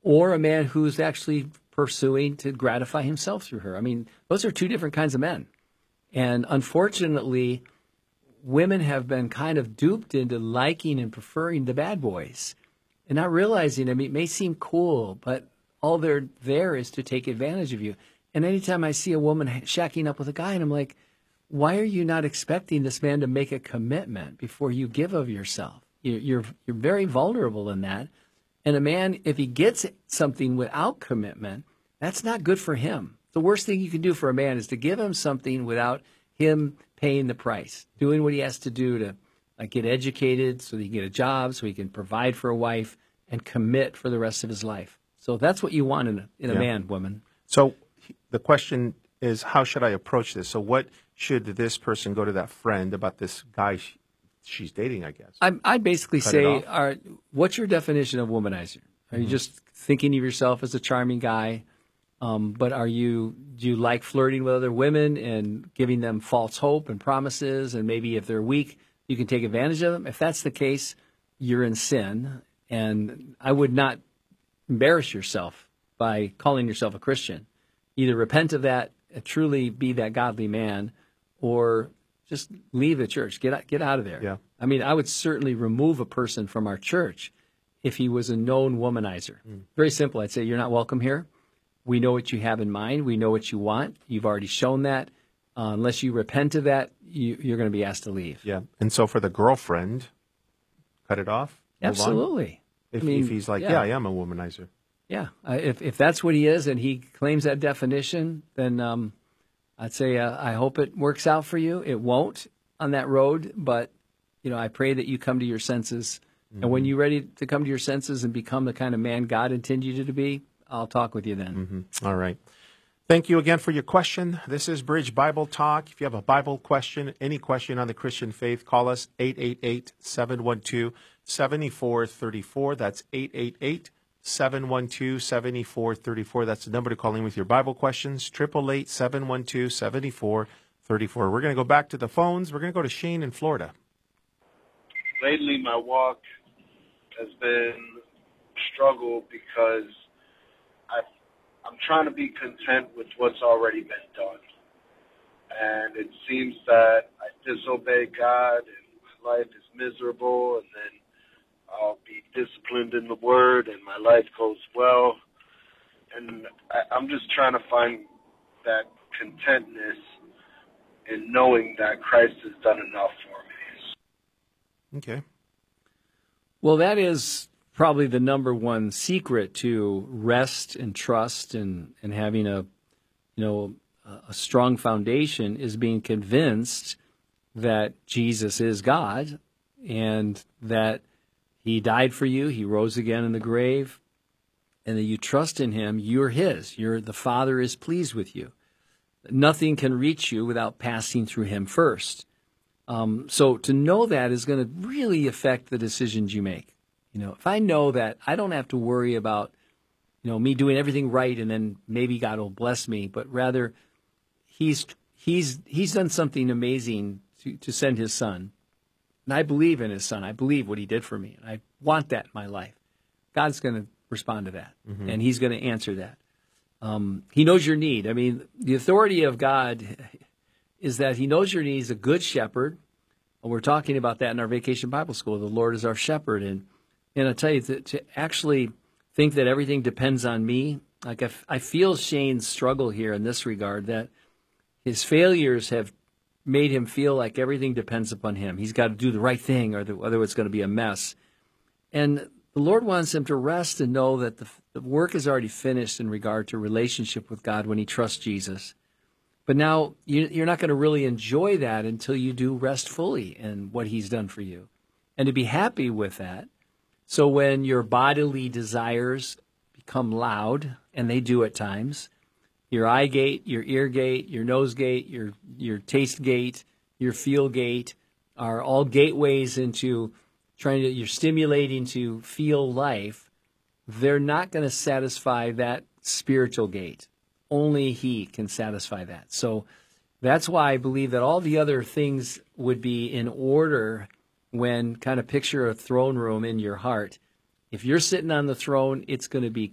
or a man who's actually pursuing to gratify himself through her. I mean, those are two different kinds of men. And unfortunately, women have been kind of duped into liking and preferring the bad boys and not realizing, I mean, it may seem cool, but all they're there is to take advantage of you. And anytime I see a woman shacking up with a guy, and I'm like, why are you not expecting this man to make a commitment before you give of yourself? You're very vulnerable in that. And a man, if he gets something without commitment, that's not good for him. The worst thing you can do for a man is to give him something without him paying the price, doing what he has to do to get educated so that he can get a job, so he can provide for a wife and commit for the rest of his life. So that's what you want in a man, woman. So the question is, how should I approach this? So what should this person go to that friend about this guy she's dating, I guess? I'd basically say, what's your definition of womanizer? Are you just thinking of yourself as a charming guy? But do you like flirting with other women and giving them false hope and promises? And maybe if they're weak, you can take advantage of them. If that's the case, you're in sin. And I would not embarrass yourself by calling yourself a Christian. Either repent of that, truly be that godly man, or just leave the church. Get out of there. Yeah. I mean, I would certainly remove a person from our church if he was a known womanizer. Very simple. I'd say, you're not welcome here. We know what you have in mind. We know what you want. You've already shown that. Unless you repent of that, you're going to be asked to leave. Yeah. And so for the girlfriend, cut it off? Absolutely. If he's like, I am a womanizer. Yeah. If that's what he is and he claims that definition, then I'd say I hope it works out for you. It won't on that road, but I pray that you come to your senses. And when you're ready to come to your senses and become the kind of man God intended you to be, I'll talk with you then. All right. Thank you again for your question. This is Bridge Bible Talk. If you have a Bible question, any question on the Christian faith, call us 888-712-7434. That's 888-712-7434. That's the number to call in with your Bible questions, 888-712-7434. We're going to go back to the phones. We're going to go to Shane in Florida. Lately, my walk has been a struggle because I'm trying to be content with what's already been done. And it seems that I disobey God and my life is miserable, and then I'll be disciplined in the Word and my life goes well. And I'm just trying to find that contentness in knowing that Christ has done enough for me. Okay. Well, that is probably the number one secret to rest and trust and having a strong foundation is being convinced that Jesus is God and that he died for you, he rose again in the grave, and that you trust in him. You're his. The Father is pleased with you. Nothing can reach you without passing through him first. So to know that is going to really affect the decisions you make. If I know that, I don't have to worry about, me doing everything right and then maybe God will bless me, but rather he's done something amazing to send his son. And I believe in his son. I believe what he did for me. And I want that in my life. God's going to respond to that, and he's going to answer that. He knows your need. I mean, the authority of God is that he knows your need. He's a good shepherd. And we're talking about that in our Vacation Bible School. The Lord is our shepherd. And I tell you, to actually think that everything depends on me, like I feel Shane's struggle here in this regard, that his failures have made him feel like everything depends upon him. He's got to do the right thing or otherwise it's going to be a mess. And the Lord wants him to rest and know that the work is already finished in regard to relationship with God when he trusts Jesus. But now you're not going to really enjoy that until you do rest fully in what he's done for you. And to be happy with that, so when your bodily desires become loud, and they do at times, your eye gate, your ear gate, your nose gate, your taste gate, your feel gate are all gateways into you're stimulating to feel life. They're not going to satisfy that spiritual gate. Only he can satisfy that. So that's why I believe that all the other things would be in order when kind of picture a throne room in your heart. If you're sitting on the throne, it's going to be